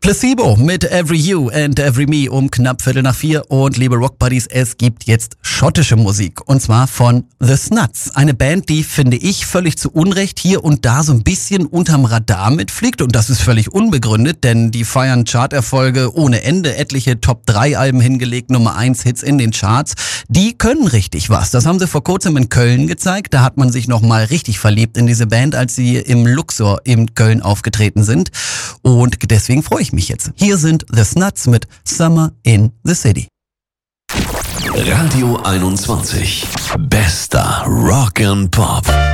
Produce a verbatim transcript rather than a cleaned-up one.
Placebo mit Every You and Every Me um knapp Viertel nach vier. Und liebe Rockbuddies, es gibt jetzt schottische Musik. Und zwar von The Snuts. Eine Band, die, finde ich, völlig zu Unrecht hier und da so ein bisschen unterm Radar mitfliegt. Und das ist völlig unbegründet, denn die feiern Charterfolge ohne Ende. Etliche Top drei Alben hingelegt, Nummer eins Hits in den Charts. Die können richtig was. Das haben sie vor kurzem in Köln gezeigt. Da hat man sich nochmal richtig verliebt in diese Band, als sie im Luxor in Köln aufgetreten sind. Und deswegen freue ich mich jetzt. Hier sind The Snuts mit Summer in the City. Radio einundzwanzig. Bester Rock and Pop.